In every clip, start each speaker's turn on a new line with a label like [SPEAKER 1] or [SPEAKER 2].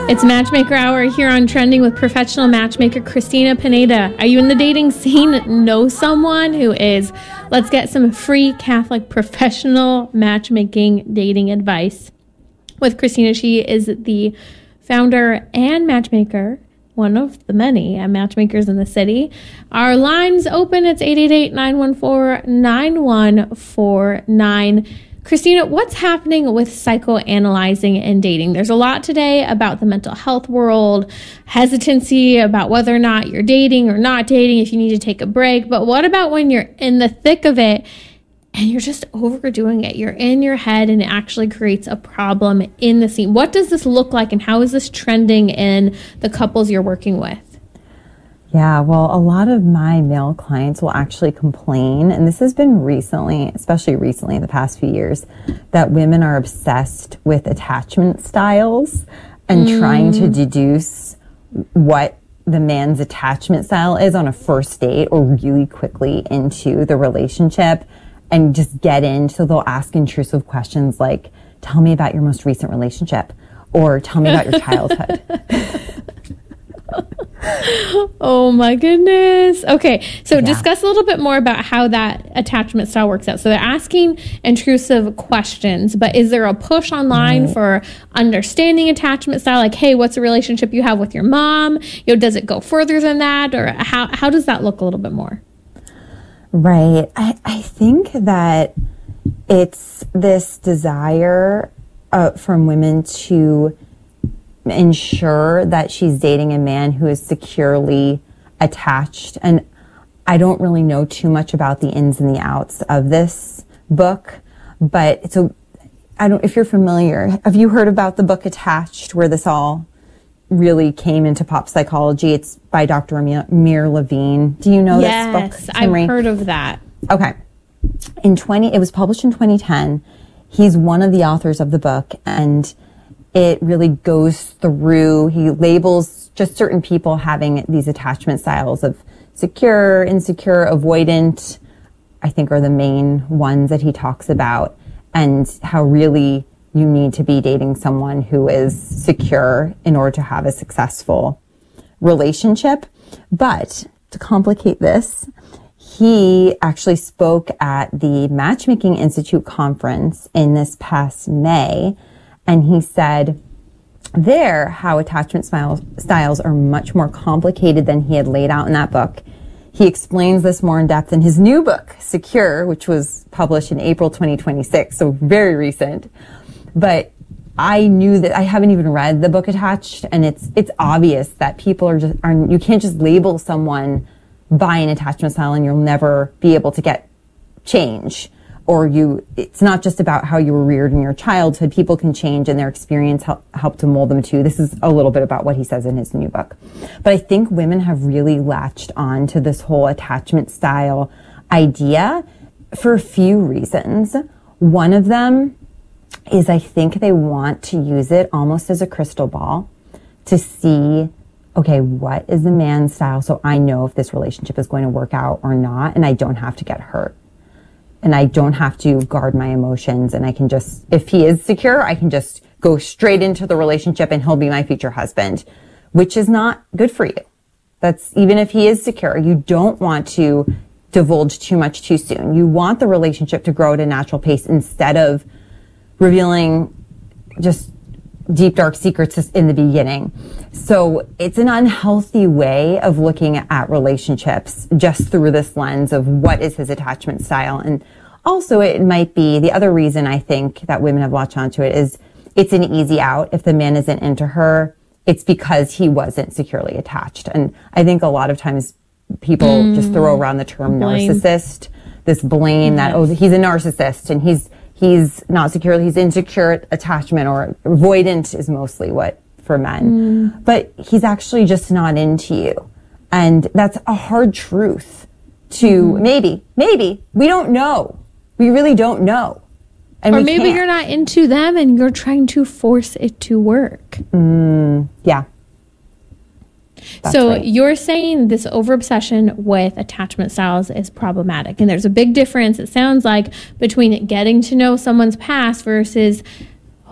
[SPEAKER 1] It's Matchmaker Hour here on Trending with professional matchmaker Christina Pineda. Are you in the dating scene? Know someone who is? Let's get some free Catholic professional matchmaking dating advice with Christina. She is the founder and matchmaker, one of the many matchmakers in the city. Our line's open. It's 888-914-9149. Christina, what's happening with psychoanalyzing and dating? There's a lot today about the mental health world, hesitancy about whether or not you're dating or not dating, if you need to take a break. But what about when you're in the thick of it and you're just overdoing it? You're in your head and it actually creates a problem in the scene. What does this look like and how is this trending in the couples you're working with?
[SPEAKER 2] Yeah, well, a lot of my male clients will actually complain, and this has been recently, especially recently in the past few years, that women are obsessed with attachment styles and trying to deduce what the man's attachment style is on a first date or really quickly into the relationship and just get in. So they'll ask intrusive questions like, tell me about your most recent relationship, or tell me about your childhood.
[SPEAKER 1] Oh my goodness. Okay, so discuss a little bit more about how that attachment style works out. So they're asking intrusive questions, but is there a push online for understanding attachment style? Like, hey, what's a relationship you have with your mom? Does it go further than that? Or how does that look a little bit more?
[SPEAKER 2] Right. I think that it's this desire from women to ensure that she's dating a man who is securely attached. And I don't really know too much about the ins and the outs of this book, but so if you're familiar, have you heard about the book Attached, where this all really came into pop psychology? It's by Dr. Amir Levine. Do you know this book?
[SPEAKER 1] Yes, I've heard of that.
[SPEAKER 2] Okay. It was published in 2010. He's one of the authors of the book, and it really goes through, he labels just certain people having these attachment styles of secure, insecure, avoidant, I think are the main ones that he talks about, and how really you need to be dating someone who is secure in order to have a successful relationship. But to complicate this, he actually spoke at the Matchmaking Institute conference in this past May, and he said there how attachment styles are much more complicated than he had laid out in that book. He explains this more in depth in his new book, Secure, which was published in April 2026, so very recent. But I knew that I haven't even read the book Attached, and it's obvious that people you can't just label someone by an attachment style and you'll never be able to get change. Or it's not just about how you were reared in your childhood. People can change and their experience help to mold them too. This is a little bit about what he says in his new book. But I think women have really latched on to this whole attachment style idea for a few reasons. One of them is I think they want to use it almost as a crystal ball to see, okay, what is the man's style? So I know if this relationship is going to work out or not, and I don't have to get hurt. And I don't have to guard my emotions. And I can just, if he is secure, I can just go straight into the relationship and he'll be my future husband, which is not good for you. Even if he is secure, you don't want to divulge too much too soon. You want the relationship to grow at a natural pace instead of revealing just deep, dark secrets in the beginning. So it's an unhealthy way of looking at relationships just through this lens of what is his attachment style. And also it might be, the other reason I think that women have latched onto it is it's an easy out. If the man isn't into her, it's because he wasn't securely attached. And I think a lot of times people just throw around the term narcissist, this blame that, oh, he's a narcissist and he's not secure, he's insecure attachment, or avoidant is mostly what for men. But he's actually just not into you. And that's a hard truth to maybe, we don't know. We really don't know. And
[SPEAKER 1] or maybe you're not into them and you're trying to force it to work.
[SPEAKER 2] Yeah.
[SPEAKER 1] So right. You're saying this over-obsession with attachment styles is problematic. And there's a big difference, it sounds like, between getting to know someone's past versus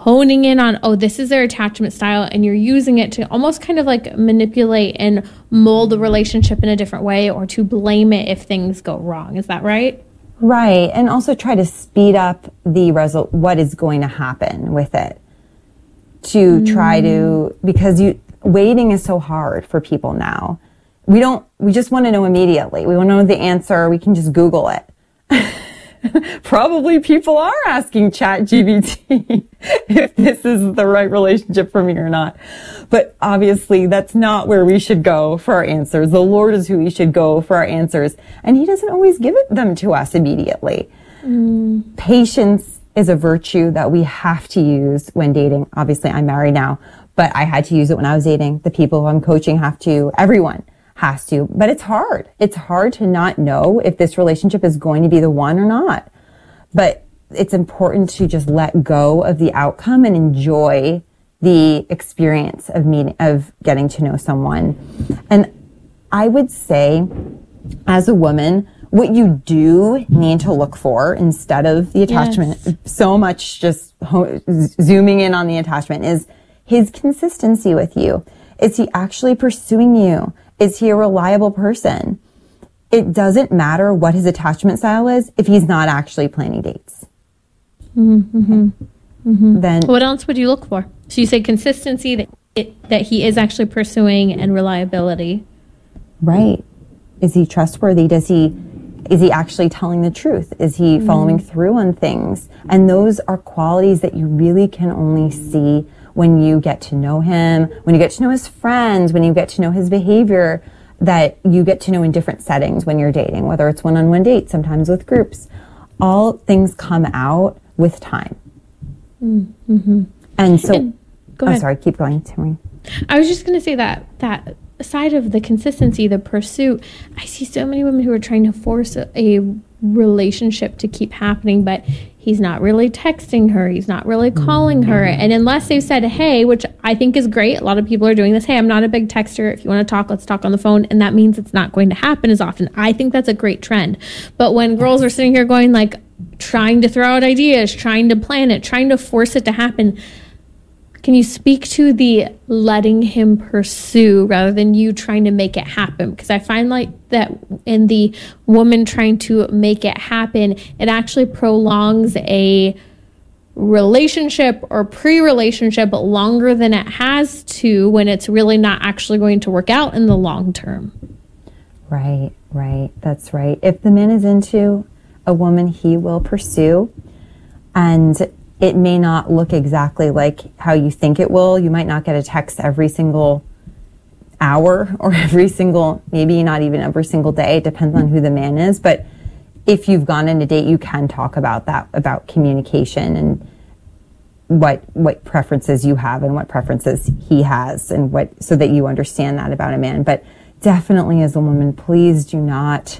[SPEAKER 1] honing in on, oh, this is their attachment style, and you're using it to almost kind of like manipulate and mold the relationship in a different way, or to blame it if things go wrong. Is that right?
[SPEAKER 2] Right. And also try to speed up the what is going to happen with it, to try to, because waiting is so hard for people now. We just want to know immediately. We want to know the answer. We can just Google it. Probably people are asking ChatGPT if this is the right relationship for me or not. But obviously that's not where we should go for our answers. The Lord is who we should go for our answers. And he doesn't always give them to us immediately. Patience is a virtue that we have to use when dating. Obviously I'm married now, but I had to use it when I was dating. The people who I'm coaching have to. Everyone has to, but it's hard. It's hard to not know if this relationship is going to be the one or not. But it's important to just let go of the outcome and enjoy the experience of getting to know someone. And I would say, as a woman, what you do need to look for instead of the attachment, so much just zooming in on the attachment, is his consistency with you. Is he actually pursuing you? Is he a reliable person? It doesn't matter what his attachment style is if he's not actually planning dates. Then
[SPEAKER 1] what else would you look for? So you say consistency, that he is actually pursuing, and reliability.
[SPEAKER 2] Right. Is he trustworthy? Is he actually telling the truth? Is he following through on things? And those are qualities that you really can only see when you get to know him, when you get to know his friends, when you get to know his behavior, that you get to know in different settings when you're dating, whether it's one-on-one dates, sometimes with groups. All things come out with time. And so,
[SPEAKER 1] go ahead.
[SPEAKER 2] Sorry, keep going, Tammy.
[SPEAKER 1] I was just going to say that side of the consistency, the pursuit, I see so many women who are trying to force a relationship to keep happening, but he's not really texting her, he's not really calling her, and unless they've said, hey, which I think is great, a lot of people are doing this, hey, I'm not a big texter, if you want to talk, let's talk on the phone, and that means it's not going to happen as often. I think that's a great trend. But when girls are sitting here going, like, trying to throw out ideas, trying to plan it, trying to force it to happen, can you speak to the letting him pursue rather than you trying to make it happen? Because I find like that in the woman trying to make it happen, it actually prolongs a relationship or pre-relationship longer than it has to, when it's really not actually going to work out in the long term.
[SPEAKER 2] Right. That's right. If the man is into a woman, he will pursue, and it may not look exactly like how you think it will. You might not get a text every single hour or maybe not even every single day. It depends on who the man is. But if you've gone on a date, you can talk about that, about communication and what preferences you have and what preferences he has, and so that you understand that about a man. But definitely as a woman, please do not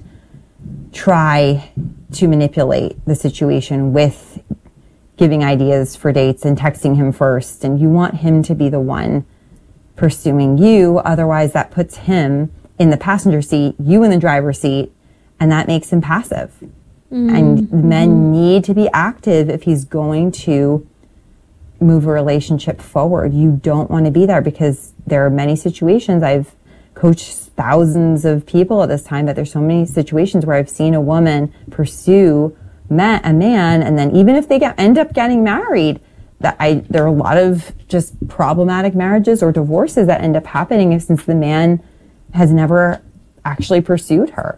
[SPEAKER 2] try to manipulate the situation with giving ideas for dates and texting him first. And you want him to be the one pursuing you. Otherwise, that puts him in the passenger seat, you in the driver's seat, and that makes him passive. And men need to be active if he's going to move a relationship forward. You don't want to be there, because there are many situations. I've coached thousands of people at this time, but there's so many situations where I've seen a woman pursue a man, and then even if they end up getting married, there are a lot of just problematic marriages or divorces that end up happening since the man has never actually pursued her.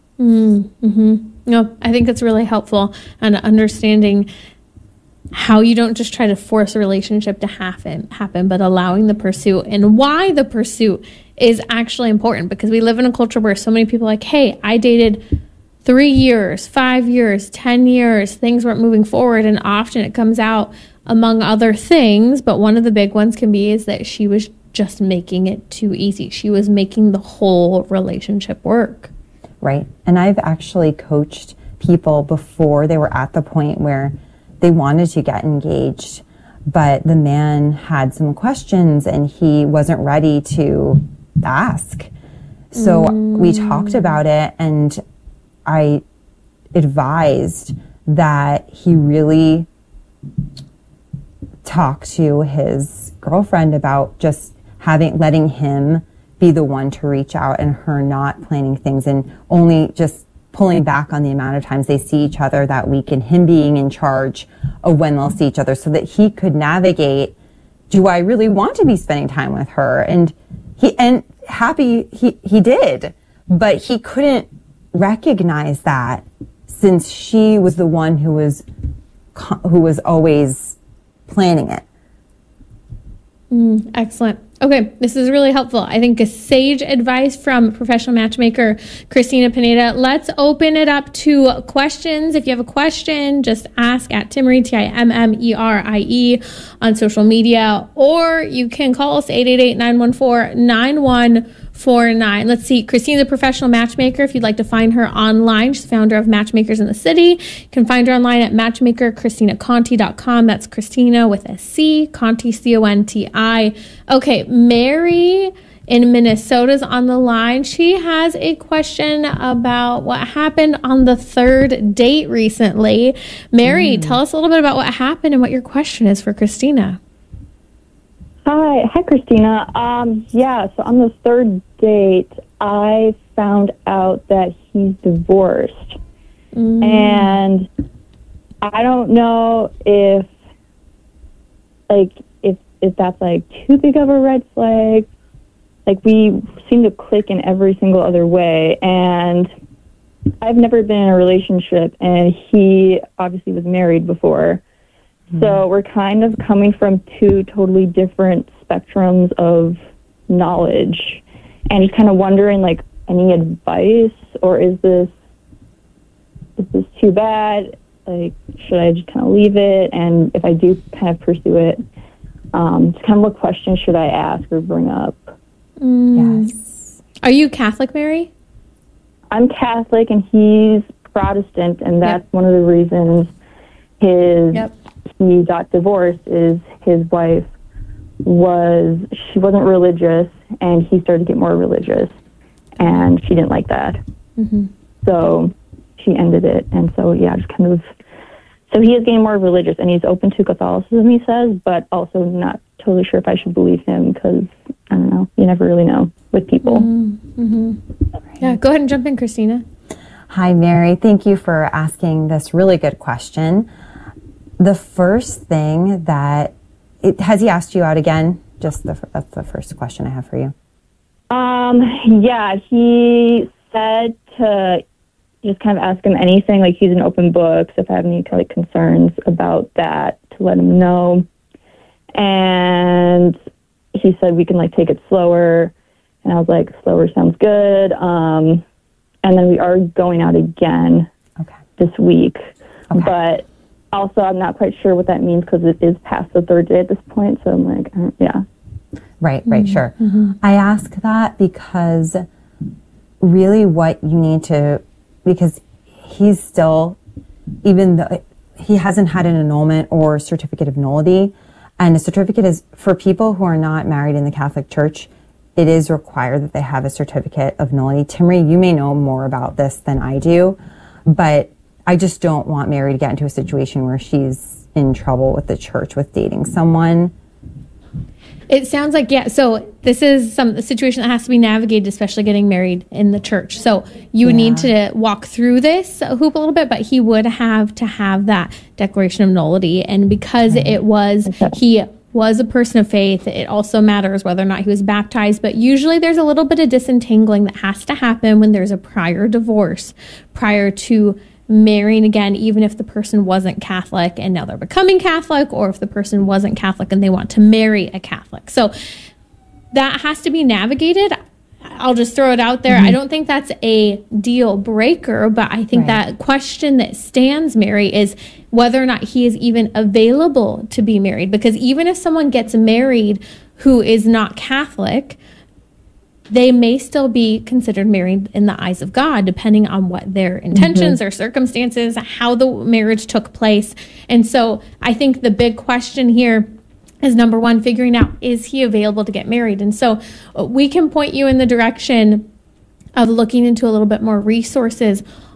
[SPEAKER 1] No, I think it's really helpful, and understanding how you don't just try to force a relationship to happen, but allowing the pursuit, and why the pursuit is actually important, because we live in a culture where so many people are like, hey, I dated 3 years, 5 years, 10 years, things weren't moving forward. And often it comes out, among other things, but one of the big ones can be is that she was just making it too easy. She was making the whole relationship work.
[SPEAKER 2] Right. And I've actually coached people before they were at the point where they wanted to get engaged, but the man had some questions and he wasn't ready to ask. So we talked about it, and I advised that he really talk to his girlfriend about just letting him be the one to reach out and her not planning things and only just pulling back on the amount of times they see each other that week and him being in charge of when they'll see each other so that he could navigate, do I really want to be spending time with her? And he did, but he couldn't recognize that since she was the one who was always planning it.
[SPEAKER 1] Excellent. Okay, this is really helpful. I think a sage advice from professional matchmaker Christina Pineda. Let's open it up to questions. If you have a question, just ask at Timmerie, Timmerie, on social media, or you can call us 888-914-9149. Let's see. Christina's a professional matchmaker. If you'd like to find her online, she's the founder of Matchmakers in the City. You can find her online at matchmakerChristinaConti.com. That's Christina with a C, Conti, Conti. Okay, Mary in Minnesota's on the line. She has a question about what happened on the third date recently. Mary, tell us a little bit about what happened and what your question is for Christina.
[SPEAKER 3] Hi, Christina. So on the third date, I found out that he's divorced. And I don't know if that's like too big of a red flag. Like, we seem to click in every single other way, and I've never been in a relationship, and he obviously was married before. So we're kind of coming from two totally different spectrums of knowledge, and he's kind of wondering, like, any advice, or is this too bad? Like, should I just kind of leave it? And if I do kind of pursue it, just kind of what questions should I ask or bring up?
[SPEAKER 2] Yes.
[SPEAKER 1] Are you Catholic, Mary?
[SPEAKER 3] I'm Catholic, and he's Protestant, and that's one of the reasons he got divorced. Is his wife she wasn't religious, and he started to get more religious, and she didn't like that. So she ended it, and so just kind of. So he is getting more religious, and he's open to Catholicism, he says, but also not totally sure if I should believe him because, I don't know, you never really know with people.
[SPEAKER 1] Yeah, go ahead and jump in, Christina.
[SPEAKER 2] Hi, Mary. Thank you for asking this really good question. The first thing has he asked you out again? That's the first question I have for you.
[SPEAKER 3] He said to just kind of ask him anything, like he's an open book, so if I have any kind of concerns about that, to let him know. And he said we can like take it slower, and I was like, slower sounds good. And then we are going out again this week, but also I'm not quite sure what that means because it is past the third day at this point, so I'm like,
[SPEAKER 2] Right, sure. I ask that because really what you need to, because he's still, even though he hasn't had an annulment or certificate of nullity, and a certificate is, for people who are not married in the Catholic Church, it is required that they have a certificate of nullity. Timmerie, you may know more about this than I do, but I just don't want Mary to get into a situation where she's in trouble with the church with dating someone.
[SPEAKER 1] It sounds like, so this is a situation that has to be navigated, especially getting married in the church. So you would need to walk through this hoop a little bit, but he would have to have that declaration of nullity. And because he was a person of faith, it also matters whether or not he was baptized. But usually there's a little bit of disentangling that has to happen when there's a prior divorce, prior to marrying again, even if the person wasn't Catholic and now they're becoming Catholic, or if the person wasn't Catholic and they want to marry a Catholic. So that has to be navigated. I'll just throw it out there. I don't think that's a deal breaker, but I think that question that stands, Mary, is whether or not he is even available to be married. Because even if someone gets married who is not Catholic, they may still be considered married in the eyes of God, depending on what their intentions or circumstances, how the marriage took place. And so I think the big question here is, number one, figuring out, is he available to get married? And so we can point you in the direction of looking into a little bit more resources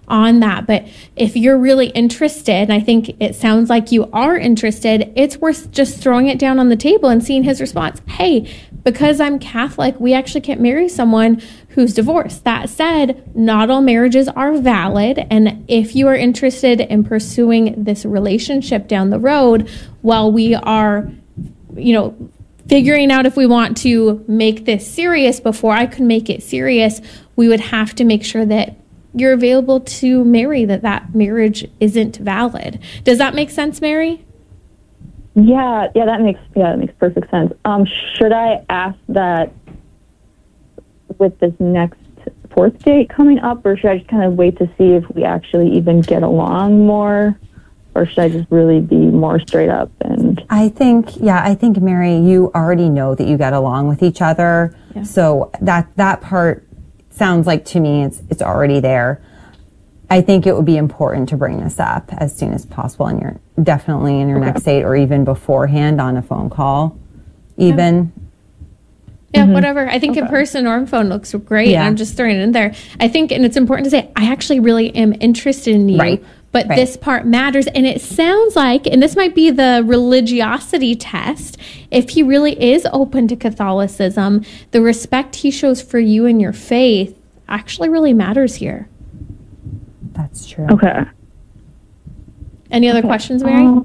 [SPEAKER 1] on that. But if you're really interested, and I think it sounds like you are interested, it's worth just throwing it down on the table and seeing his response. Hey, because I'm Catholic, we actually can't marry someone who's divorced. That said, not all marriages are valid. And if you are interested in pursuing this relationship down the road, while we are, figuring out if we want to make this serious, before I could make it serious, we would have to make sure that you're available to marry, that marriage isn't valid. Does that make sense, Mary?
[SPEAKER 3] Yeah, that makes perfect sense. Should I ask that with this next fourth date coming up, or should I just kind of wait to see if we actually even get along more, or should I just really be more straight up? And
[SPEAKER 2] I think, Mary, you already know that you get along with each other, so that part sounds like to me it's already there. I think it would be important to bring this up as soon as possible, and you're definitely in your next date, or even beforehand on a phone call, even.
[SPEAKER 1] Yeah, whatever. I think in person or on phone looks great. I'm just throwing it in there. I think, and it's important to say, I actually really am interested in you, but this part matters. And it sounds like, and this might be the religiosity test, if he really is open to Catholicism, the respect he shows for you and your faith actually really matters here.
[SPEAKER 2] That's true.
[SPEAKER 3] Okay.
[SPEAKER 1] Any other questions, Mary?
[SPEAKER 3] No,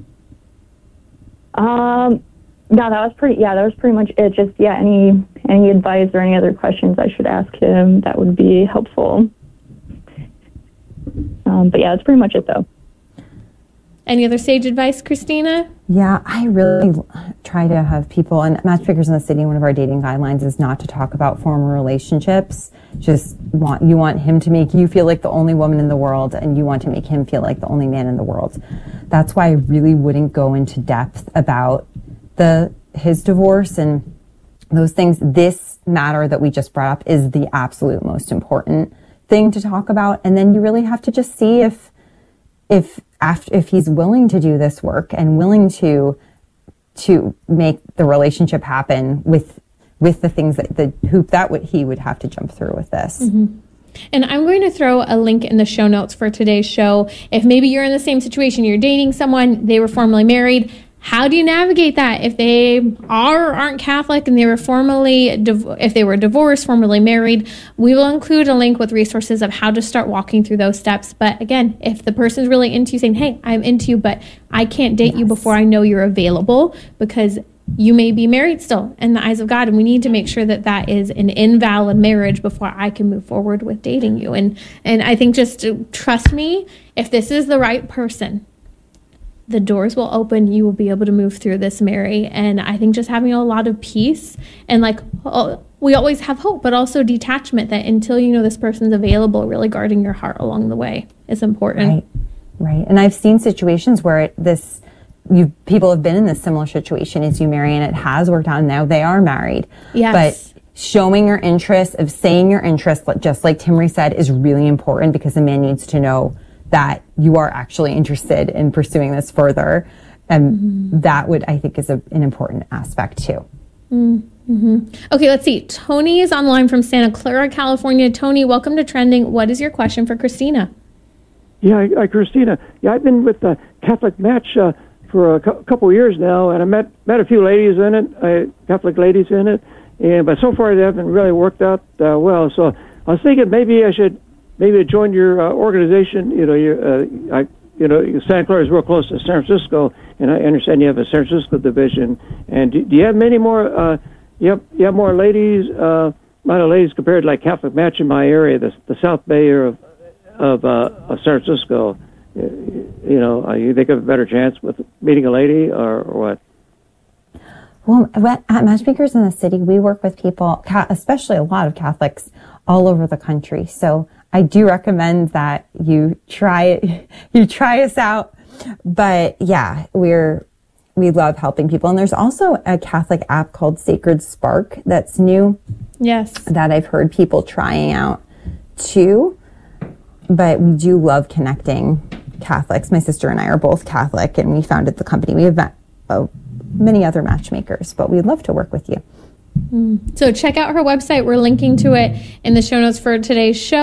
[SPEAKER 3] that was pretty much it. Just, any advice or any other questions I should ask him, that would be helpful. But that's pretty much it, though.
[SPEAKER 1] Any other sage advice, Christina?
[SPEAKER 2] Yeah, I really try to have people, and Matchmakers in the City, one of our dating guidelines is not to talk about former relationships. You want him to make you feel like the only woman in the world, and you want to make him feel like the only man in the world. That's why I really wouldn't go into depth about his divorce and those things. This matter that we just brought up is the absolute most important thing to talk about, and then you really have to just see if he's willing to do this work and willing to make the relationship happen with the things he would have to jump through with this.
[SPEAKER 1] Mm-hmm. And I'm going to throw a link in the show notes for today's show. If maybe you're in the same situation, you're dating someone, they were formerly married, how do you navigate that if they are or aren't Catholic and they were if they were divorced, formerly married? We will include a link with resources of how to start walking through those steps. But again, if the person's really into you, saying, hey, I'm into you, but I can't date you before I know you're available, because you may be married still in the eyes of God, and we need to make sure that is an invalid marriage before I can move forward with dating you. And I think just trust me, if this is the right person, the doors will open. You will be able to move through this, Mary. And I think just having a lot of peace and we always have hope, but also detachment, that until you know this person's available, really guarding your heart along the way is important.
[SPEAKER 2] Right. And I've seen situations where people have been in this similar situation as you, Mary, and it has worked out. Now they are married.
[SPEAKER 1] Yes.
[SPEAKER 2] But showing your interest, of saying your interest, just like Timmerie said, is really important, because the man needs to know that you are actually interested in pursuing this further. And that I think is an important aspect too.
[SPEAKER 1] Mm-hmm. Okay, let's see. Tony is online from Santa Clara, California. Tony, welcome to Trending. What is your question for Christina?
[SPEAKER 4] Yeah, Christina. Yeah, I've been with the Catholic Match for a couple of years now, and I met a few ladies in it, Catholic ladies in it, but so far they haven't really worked out well. So I was thinking maybe I should join your organization. Santa Clara is real close to San Francisco, and I understand you have a San Francisco division. And do you have many more? You have more ladies, a lot of ladies compared to like Catholic Match in my area, the South Bay area of San Francisco. You think of a better chance with meeting a lady, or what?
[SPEAKER 2] Well, at Matchmakers in the City, we work with people, especially a lot of Catholics all over the country. So I do recommend that you try us out. But yeah, we love helping people. And there's also a Catholic app called Sacred Spark that's new.
[SPEAKER 1] Yes. That
[SPEAKER 2] I've heard people trying out too. But we do love connecting Catholics. My sister and I are both Catholic, and we founded the company. We have met many other matchmakers, but we'd love to work with you.
[SPEAKER 1] So check out her website. We're linking to it in the show notes for today's show.